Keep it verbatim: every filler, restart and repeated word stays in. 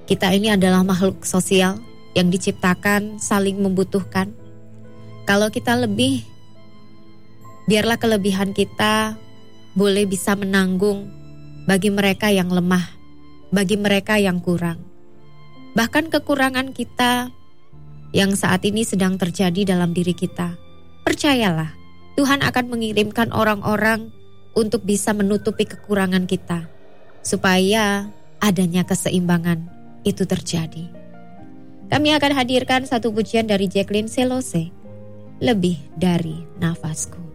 Kita ini adalah makhluk sosial yang diciptakan saling membutuhkan. Kalau kita lebih, biarlah kelebihan kita boleh bisa menanggung bagi mereka yang lemah, bagi mereka yang kurang. Bahkan kekurangan kita yang saat ini sedang terjadi dalam diri kita. Percayalah, Tuhan akan mengirimkan orang-orang untuk bisa menutupi kekurangan kita, supaya adanya keseimbangan itu terjadi. Kami akan hadirkan satu pujian dari Jacqueline Selose, Lebih Dari Nafasku.